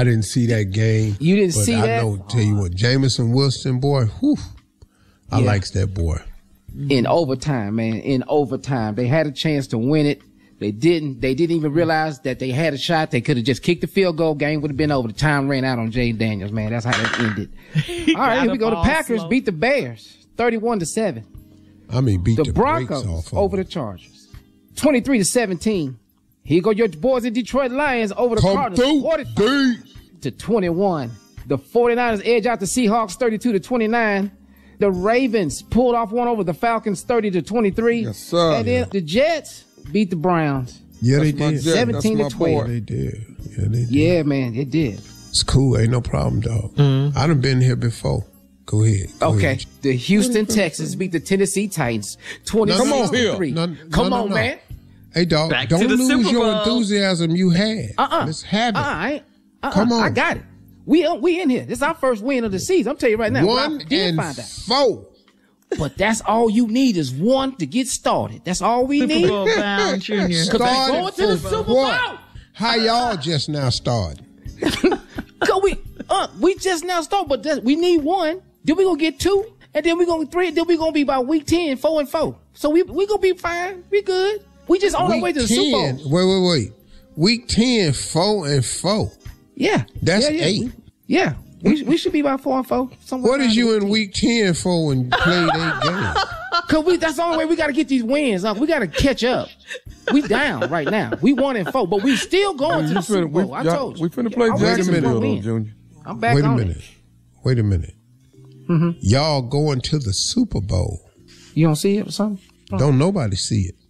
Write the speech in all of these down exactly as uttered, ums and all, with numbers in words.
I didn't see that game. You didn't but see I that? I know, tell you what, Jameson Wilson, boy, whew, I Yeah. likes that boy. In overtime, man, in overtime. They had a chance to win it. They didn't. They didn't even realize that they had a shot. They could have just kicked the field goal. Game would have been over. The time ran out on Jay Daniels, man. That's how that ended. All right, here we go. The Packers slow. beat the Bears thirty-one to seven. I mean, beat the, the Broncos off over the Chargers twenty-three to seventeen. Here you go, your boys in Detroit Lions over the Come Cardinals forty-five to twenty-one. The 49ers edge out the Seahawks thirty-two to twenty-nine. The Ravens pulled off one over the Falcons thirty to twenty-three. Yes, sir. And then the Jets beat the Browns. Yeah, they did. seventeen to twelve. They did. Yeah, they did. Yeah, man, it did. It's cool. Ain't no problem, dog. Mm-hmm. I done been here before. Go ahead. Go okay. ahead. The Houston Texans beat the Tennessee Titans twenty-six no, no, to three. no, no, Come no, on, no. man. Hey, dog, Back don't to the lose Super your Bowl. enthusiasm you had. Uh-uh. Let's have it. Uh-uh. I ain't- uh-uh. Come on. I got it. We uh, we in here. This is our first win of the season. I'm telling you right now. One I did and find out. four. But that's all you need is one to get started. That's all we Super need. Bowl bound, Junior. Because they going to the for Super what? Bowl. How y'all just now started? Cause we uh, we just now start, but that, we need one. Then we gonna get two, and then we gonna three. Then we gonna be by week ten, four and four. So we we gonna be fine. We good. We just on our way to the Super Bowl. Wait, wait, wait. Week ten, four and four. Yeah, That's yeah, yeah. eight. We, yeah, we we should be by four and four. What is you in week ten for when you played eight games? Cause we that's the only way we gotta get these wins. Huh? We gotta catch up. We down right now. We one and four, but we still going to the Super Bowl. I told you. We finna play I was just Jacksonville, gonna though, win. Junior. I'm back Wait a on minute. it. Wait a minute. Mm-hmm. Y'all going to the Super Bowl. You don't see it or something? Don't nobody see it.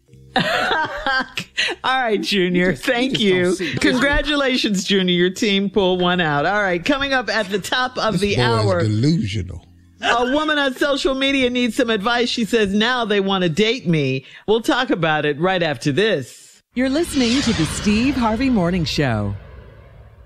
All right, Junior. just- Thank you you. just don't see it. Congratulations, Junior. Your team pulled one out. All right, coming up at the top of the This boy hour. is delusional. A woman on social media needs some advice. She says now they want to date me. We'll talk about it right after this. You're listening to the Steve Harvey Morning Show.